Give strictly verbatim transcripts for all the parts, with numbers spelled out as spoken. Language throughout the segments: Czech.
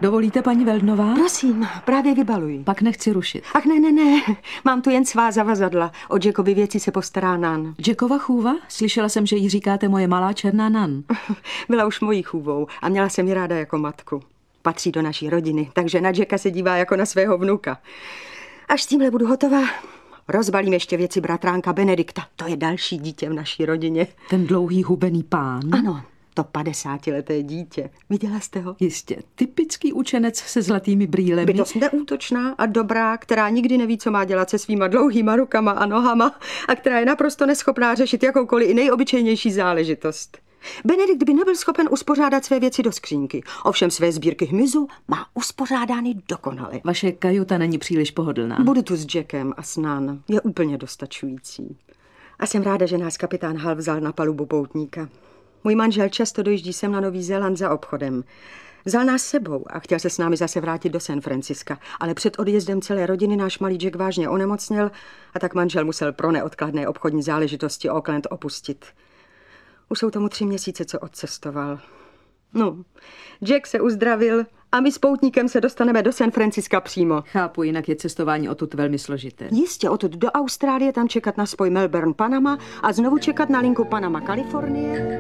Dovolíte, paní Veldnová? Prosím, právě vybaluji. Pak nechci rušit. Ach ne, ne, ne, mám tu jen svá zavazadla. O Jackovi věci se postará Nan. Jackova chůva? Slyšela jsem, že jí říkáte moje malá černá Nan. Byla už mojí chůvou a měla jsem ji ráda jako matku. Patří do naší rodiny, takže na Jacka se dívá jako na svého vnuka. Až s tímhle budu hotová, rozbalím ještě věci bratránka Benedikta. To je další dítě v naší rodině. Ten dlouhý hubený pán? Ano, to padesátileté dítě. Viděla jste ho? Jistě, typický učenec se zlatými brýlemi. Bytost neútočná a dobrá, která nikdy neví, co má dělat se svýma dlouhýma rukama a nohama a která je naprosto neschopná řešit jakoukoliv i nejobyčejnější záležitost. Benedikt by nebyl schopen uspořádat své věci do skřínky. Ovšem své sbírky hmyzu má uspořádány dokonale. Vaše kajuta není příliš pohodlná. Budu tu s Jackem a s Nan. Je úplně dostačující. A jsem ráda, že nás kapitán Hal vzal na palubu poutníka. Můj manžel často dojíždí sem na Nový Zéland za obchodem. Vzal nás sebou a chtěl se s námi zase vrátit do San Franciska, ale před odjezdem celé rodiny náš malý Jack vážně onemocněl a tak manžel musel pro neodkladné obchodní záležitosti Auckland opustit. Už jsou tomu tři měsíce, co odcestoval. No, Jack se uzdravil a my s poutníkem se dostaneme do San Franciska přímo. Chápu, jinak je cestování odtud velmi složité. Jistě, odtud do Austrálie, tam čekat na spoj Melbourne-Panama a znovu čekat na linku Panama-Kalifornie.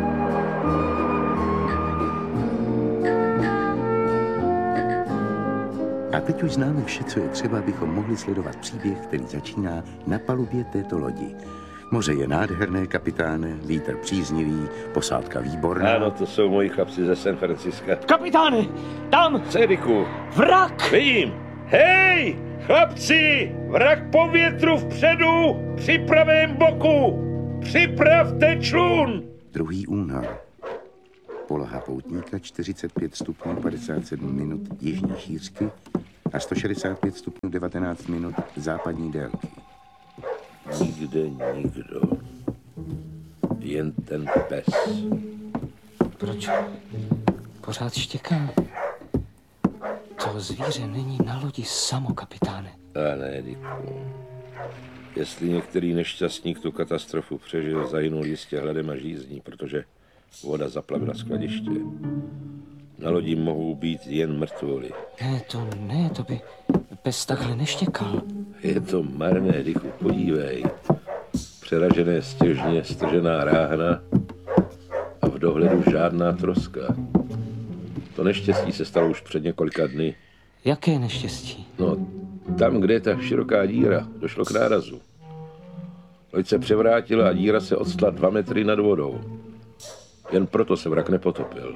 A teď už známe vše, co je třeba, abychom mohli sledovat příběh, který začíná na palubě této lodi. Moře je nádherné, kapitáne, vítr příznivý, posádka výborná. Ano, to jsou moji chlapci ze San Franciska. Kapitáne, tam! Cediku. Vrak! Vidím. Hej, chlapci, vrak po větru vpředu, při pravém boku. Připravte člun. druhý únor. Poloha poutníka čtyřicet pět stupňů padesát sedm minut jižní šířky a sto šedesát pět stupňů devatenáct minut západní délky. Nikde nikdo. Jen ten pes. Proč pořád štěká? To zvíře není na lodi samo, kapitáne. A ne, Diku. Jestli některý nešťastník tu katastrofu přežil, zahynul jistě hladem a žízní, protože voda zaplavila skladiště. Na lodi mohou být jen mrtvoly. Ne, to ne, to by pes takhle neštěkal. Je to marné, Diku, podívej. Přeražené stěžně, stržená ráhna a v dohledu žádná troska. To neštěstí se stalo už před několika dny. Jaké neštěstí? No, tam, kde je ta široká díra, došlo k nárazu. Loď se převrátila a díra se odstla dva metry nad vodou. Jen proto se vrak nepotopil.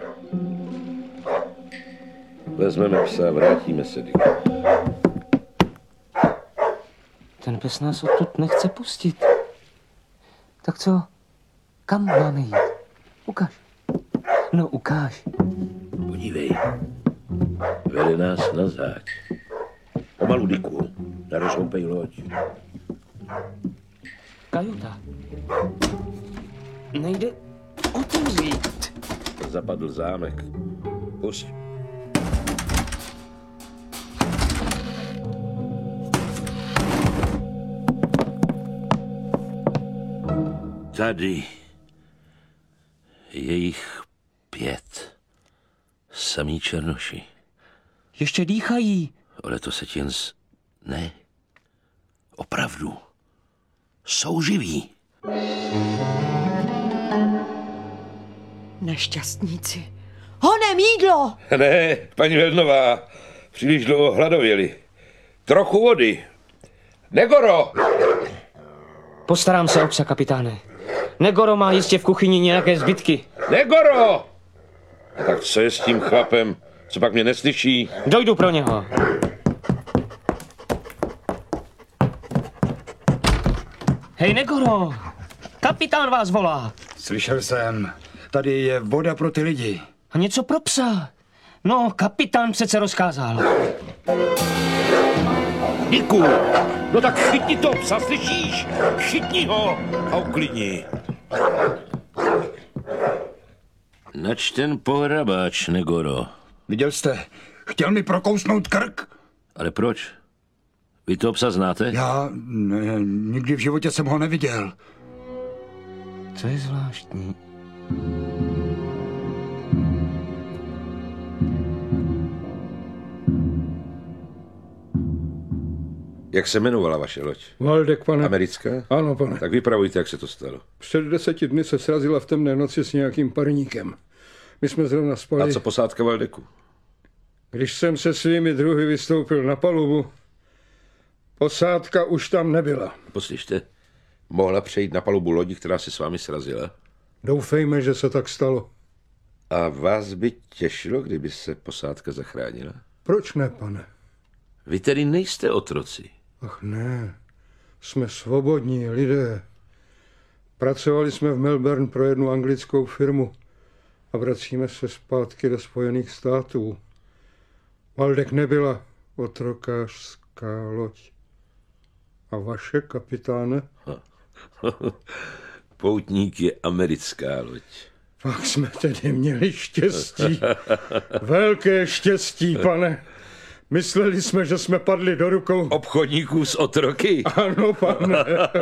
Vezmeme psa a vrátíme se, Diku. Ten pes nás odtud nechce pustit. Tak co? Kam máme jít? Ukáž. No, ukáž. Podívej. Vede nás na záď. Pomalu, Diku. Nerozhoupej loď. Kajuta. Nejde otevřít. Zapadl zámek. Pusť. Tady je jich pět. Samí černoši. Ještě dýchají. Ale to se ti jen z... Ne. Opravdu. Jsou živí. Nešťastníci. Honem jídlo! Ne, paní Veldnová. Příliš dlouho hladověli. Trochu vody. Negoro! Postarám se o psa, kapitáne. Negoro má jistě v kuchyni nějaké zbytky. Negoro! A tak co je s tím chlapem? Co pak mě neslyší? Dojdu pro něho. Hej, Negoro! Kapitán vás volá. Slyšel jsem. Tady je voda pro ty lidi. A něco pro psa. No, kapitán přece rozkázal. Diku, no tak chytni to psa, slyšíš? Chytni ho a uklidni. Nač ten pohrabáč, Negoro. Viděl jste? Chtěl mi prokousnout krk. Ale proč? Vy toho psa znáte? Já ne, nikdy v životě jsem ho neviděl. Co je zvláštní? Jak se jmenovala vaše loď? Valdek, pane. Americká? Ano, pane. Tak vypravujte, jak se to stalo. Před deseti dny se srazila v temné noci s nějakým parníkem. My jsme zrovna spali. A co posádka Valdeku? Když jsem se svými druhy vystoupil na palubu, posádka už tam nebyla. Poslyšte, mohla přejít na palubu lodi, která se s vámi srazila? Doufejme, že se tak stalo. A vás by těšilo, kdyby se posádka zachránila? Proč ne, pane? Vy tedy nejste otroci. Ach ne, jsme svobodní lidé. Pracovali jsme v Melbourne pro jednu anglickou firmu a vracíme se zpátky do Spojených států. Valdek nebyla otrokářská loď. A vaše, kapitáne? Poutník je americká loď. Pak jsme tedy měli štěstí. Velké štěstí, pane. Mysleli jsme, že jsme padli do rukou. Obchodníků s otroky? Ano, pane.